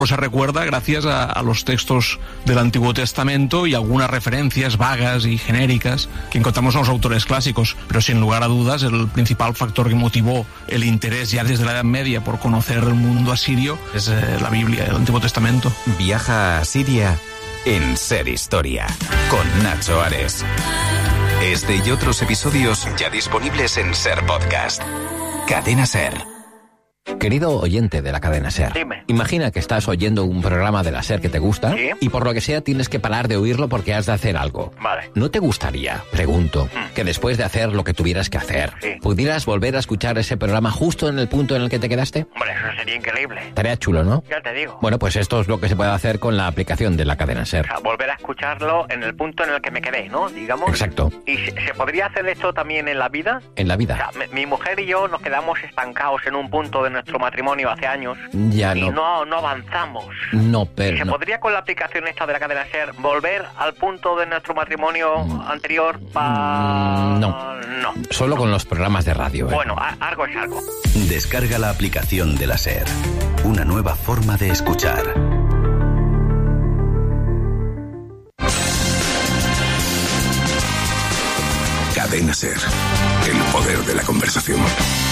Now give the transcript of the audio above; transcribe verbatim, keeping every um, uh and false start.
se recuerda gracias a, a los textos del Antiguo Testamento y algunas referencias vagas y genéricas que encontramos en los autores clásicos, pero sin lugar a dudas el principal factor que motivó el interés ya desde la Edad Media por conocer el mundo asirio es eh, la Biblia, el Antiguo Testamento. Viaja a Siria en Ser Historia con Nacho Ares. Este y otros episodios ya disponibles en Ser Podcast. Cadena Ser. Querido oyente de la cadena SER, Dime. Imagina que estás oyendo un programa de la SER que te gusta, ¿Sí? Y por lo que sea tienes que parar de oírlo porque has de hacer algo. Vale. ¿No te gustaría, pregunto, Mm. que después de hacer lo que tuvieras que hacer, Sí. pudieras volver a escuchar ese programa justo en el punto en el que te quedaste? Hombre, eso sería increíble. Estaría chulo, ¿no? Ya te digo. Bueno, pues esto es lo que se puede hacer con la aplicación de la cadena O SER. sea, volver a escucharlo en el punto en el que me quedé, ¿no? Digamos. Exacto. ¿Y se, se podría hacer esto también en la vida? En la O vida. sea, mi, mi mujer y yo nos quedamos estancados en un punto de nuestro matrimonio hace años Ya y no. no, no avanzamos. No, ¿Se pero no. podría con la aplicación esta de la cadena SER volver al punto de nuestro matrimonio anterior para... Mm, no. No. Solo con los programas de radio, ¿eh? Bueno, a- algo es algo. Descarga la aplicación de la SER. Una nueva forma de escuchar. Cadena SER. El poder de la conversación.